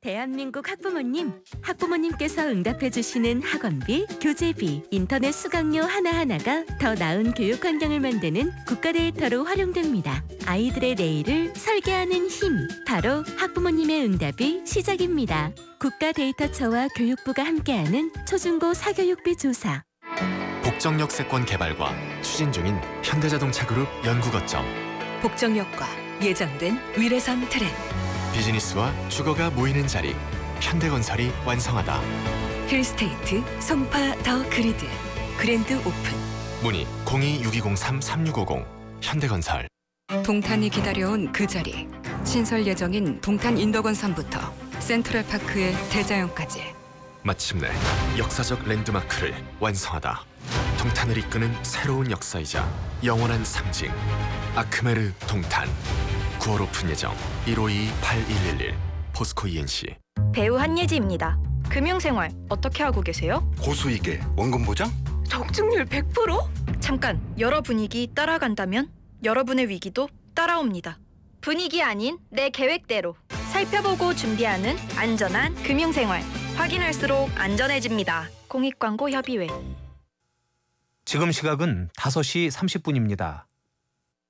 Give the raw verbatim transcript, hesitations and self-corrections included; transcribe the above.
대한민국 학부모님, 학부모님께서 응답해주시는 학원비, 교재비, 인터넷 수강료 하나하나가 더 나은 교육 환경을 만드는 국가 데이터로 활용됩니다. 아이들의 내일을 설계하는 힘, 바로 학부모님의 응답이 시작입니다. 국가 데이터처와 교육부가 함께하는 초중고 사교육비 조사. 복정역 세권 개발과 추진 중인 현대자동차그룹 연구 거점. 복정역과 예정된 위례선 트램. 비즈니스와 주거가 모이는 자리, 현대건설이 완성하다. 힐스테이트 송파 더 그리드 그랜드 오픈. 문의 공이 육이공삼 삼육오공. 현대건설. 동탄이 기다려온 그 자리. 신설 예정인 동탄 인덕원삼부터 센트럴파크의 대자연까지. 마침내 역사적 랜드마크를 완성하다. 동탄을 이끄는 새로운 역사이자 영원한 상징. 아크메르 동탄. 구월 오픈 예정. 일오이 팔일일일. 포스코 이엔씨. 배우 한예지입니다. 금융생활 어떻게 하고 계세요? 고수익에 원금 보장? 적중률 백 퍼센트? 잠깐, 여러 분위기 따라간다면 여러분의 위기도 따라옵니다. 분위기 아닌 내 계획대로 살펴보고 준비하는 안전한 금융생활. 확인할수록 안전해집니다. 공익광고협의회. 지금 시각은 다섯 시 삼십 분입니다.